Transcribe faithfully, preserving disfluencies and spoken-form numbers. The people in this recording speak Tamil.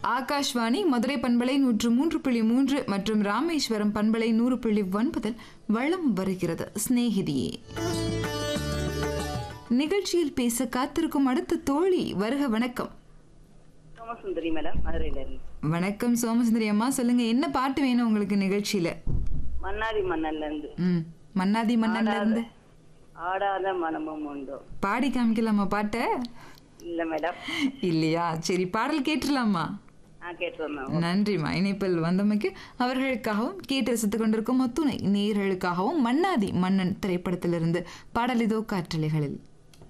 ஆகாஷ்வாணி மதுரை பண்பலை நூற்று மூன்று புள்ளி மூன்று மற்றும் ராமேஸ்வரம் பண்பலை நூறு புள்ளி ஒன்பதில் வளம் வருகிறது சிநேகிதியே. நிகழ்ச்சியில் பேச காத்திருக்கும் அடுத்த தோழி வருக. வணக்கம். சோமசுந்தரி மேடம், மதுரையில இருந்து. வணக்கம் சோமசுந்தரி அம்மா, சொல்லுங்க என்ன பாட்டு வேணும் உங்களுக்கு நிகழ்ச்சியில? மன்னாதி மன்னன்ல இருந்து. ம் மன்னாதி மன்னன்ல இருந்து ஆடாத மனமும் உண்டோ. பாடி காமிக்கலாமா பாட்ட? இல்ல மேடம். இல்லையா? சரி, பாடல் கேட்டுடலாமா? நன்றிமா. இணைப்பில் வந்தமைக்கு அவர்களுக்காகவும் கேட்டு ரசித்துக் கொண்டிருக்கும் அத்துணை நேயர்களுக்காகவும் மன்னாதி மன்னன் திரைப்படத்திலிருந்து பாடல் இதோ காற்றலைகளில்.